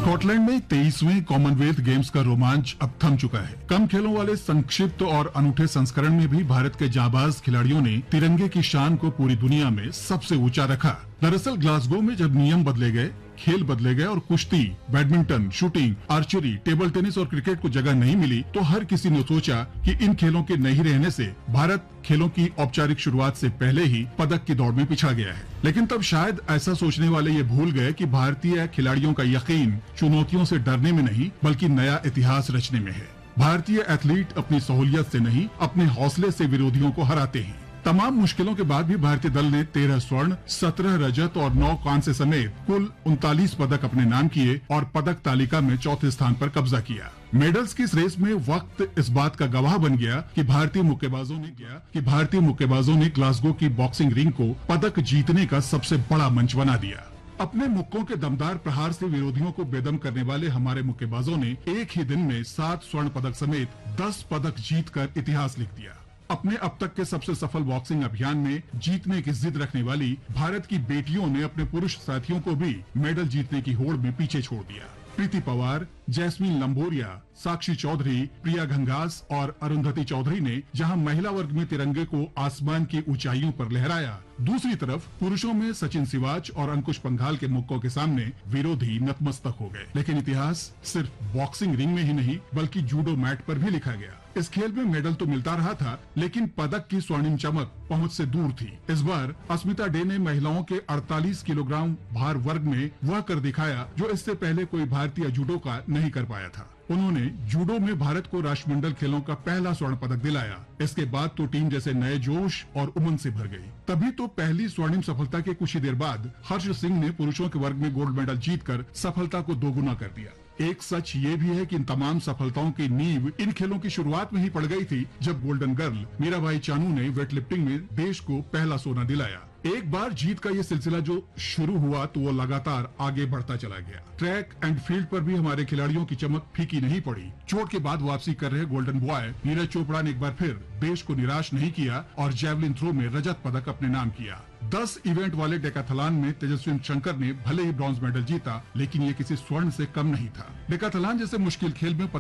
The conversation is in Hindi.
स्कॉटलैंड में 23वें कॉमनवेल्थ गेम्स का रोमांच अब थम चुका है। कम खेलों वाले संक्षिप्त और अनूठे संस्करण में भी भारत के जांबाज खिलाड़ियों ने तिरंगे की शान को पूरी दुनिया में सबसे ऊंचा रखा। दरअसल ग्लासगो में जब नियम बदले गए, खेल बदले गए और कुश्ती, badminton, shooting, archery, table tennis और क्रिकेट को जगह नहीं मिली, तो हर किसी ने सोचा कि इन खेलों के नहीं रहने से भारत खेलों की औपचारिक शुरुआत से पहले ही पदक की दौड़ में पिछड़ गया है। लेकिन तब शायद ऐसा सोचने वाले ये भूल गए कि भारतीय खिलाड़ियों का यकीन चुनौतियों से डरने में नहीं, बल्कि नया इतिहास रचने में है। भारतीय एथलीट अपनी सहूलियत से नहीं, अपने हौसले से विरोधियों को हराते हैं। तमाम मुश्किलों के बाद भी भारतीय दल ने 13 स्वर्ण, 17 रजत और 9 कांस्य समेत कुल 39 पदक अपने नाम किए और पदक तालिका में चौथे स्थान पर कब्जा किया। मेडल्स की इस रेस में वक्त इस बात का गवाह बन गया कि भारतीय मुक्केबाजों ने ग्लासगो की बॉक्सिंग रिंग को पदक जीतने का सबसे बड़ा मंच बना दिया। अपने मुक्कों के दमदार प्रहार से विरोधियों को बेदम करने वाले हमारे मुक्केबाजों ने एक ही दिन में 7 स्वर्ण पदक समेत 10 पदक जीतकर इतिहास लिख दिया। अपने अब तक के सबसे सफल बॉक्सिंग अभियान में जीतने की जिद रखने वाली भारत की बेटियों ने अपने पुरुष साथियों को भी मेडल जीतने की होड़ में पीछे छोड़ दिया। प्रीति पवार, जैस्मीन लंबोरिया, साक्षी चौधरी, प्रिया घंगास और अरुंधति चौधरी ने जहां महिला वर्ग में तिरंगे को आसमान की ऊंचाइयों पर लहराया, दूसरी तरफ पुरुषों में सचिन सिवाच और अंकुश पंघाल के मुक्कों के सामने विरोधी नतमस्तक हो गए। लेकिन इतिहास सिर्फ बॉक्सिंग रिंग में ही नहीं, बल्कि जूडो मैट पर भी लिखा गया। इस खेल में मेडल तो मिलता रहा था, लेकिन पदक की स्वर्णिम चमक पहुंच से दूर थी। इस बार अस्मिता डे ने महिलाओं के 48 किलोग्राम भार वर्ग में वह कर दिखाया जो इससे पहले कोई भारतीय जूडोका नहीं कर पाया था। उन्होंने जूडो में भारत को राष्ट्रमंडल खेलों का पहला स्वर्ण पदक दिलाया। इसके बाद तो टीम जैसे नए जोश और उमंग से भर गई। तभी तो पहली स्वर्णिम सफलता के कुछ ही देर बाद हर्ष सिंह ने पुरुषों के वर्ग में गोल्ड मेडल जीतकर सफलता को दोगुना कर दिया। एक सच ये भी है कि इन तमाम सफलताओं की नींव इन खेलों की शुरुआत में ही पड़ गई थी, जब गोल्डन गर्ल मीराबाई चानू ने वेट लिफ्टिंग में देश को पहला सोना दिलाया। एक बार जीत का ये सिलसिला जो शुरू हुआ तो वो लगातार आगे बढ़ता चला गया। ट्रैक एंड फील्ड पर भी हमारे खिलाड़ियों की चमक फीकी नहीं पड़ी। चोट के बाद वापसी कर रहे गोल्डन बॉय नीरज चोपड़ा ने एक बार फिर देश को निराश नहीं किया और जैवलिन थ्रो में रजत पदक अपने नाम किया। 10 इवेंट वाले डेकाथलॉन में तेजस्वी शंकर ने भले ही ब्रॉन्ज मेडल जीता, लेकिन ये किसी स्वर्ण से कम नहीं था। डेकाथलॉन जैसे मुश्किल खेल में